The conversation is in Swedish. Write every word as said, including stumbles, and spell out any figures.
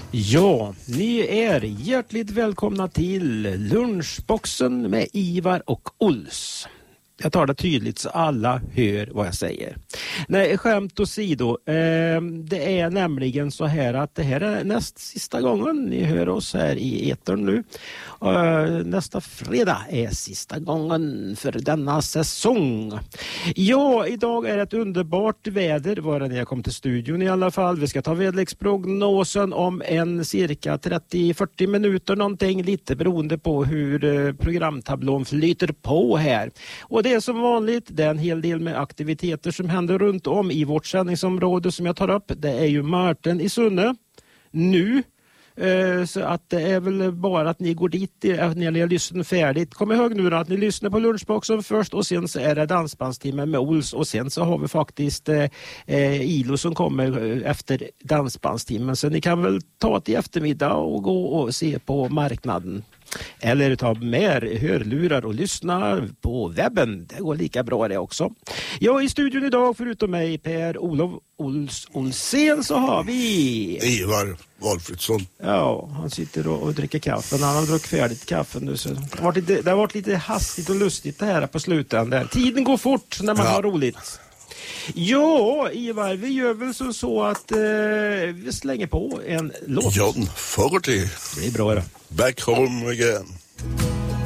Ja, ni är hjärtligt välkomna till lunchboxen med Ivar och Ols. Jag tar det tydligt så alla hör vad jag säger. Nej, skämt åsido. Eh, det är nämligen så här att det här är näst sista gången ni hör oss här i etern nu. Eh, nästa fredag är sista gången för denna säsong. Ja, idag är det ett underbart väder. Var det när jag kom till studion i alla fall. Vi ska ta väderleksprognosen om en cirka trettio till fyrtio minuter någonting. Lite beroende på hur eh, programtablån flyter på här. Och det är som vanligt, det är en hel del med aktiviteter som händer runt om i vårt sändningsområde som jag tar upp. Det är ju Martin i Sunne nu. Eh, så att det är väl bara att ni går dit när ni har lyssnat färdigt. Kom ihåg nu då att ni lyssnar på lunchboxen först och sen så är det dansbandstimmen med Ols och sen så har vi faktiskt eh, Ilo som kommer efter dansbandstimmen. Så ni kan väl ta till eftermiddag och gå och se på marknaden. Eller ta med hörlurar och lyssna på webben. Det går lika bra det också. Ja, i studion idag förutom mig Per-Olof Ols Olsen så har vi Ivar Walfridsson. Ja, han sitter och, och dricker kaffe. Han har druckit färdigt kaffe nu. Så det, har varit lite, det har varit lite hastigt och lustigt det här på slutet. Där. Tiden går fort när man ja. har roligt. Ja, Ivar, vi gör väl så, så att eh, vi slänger på en låt. John Fogerty. Det är bra då. Back home again.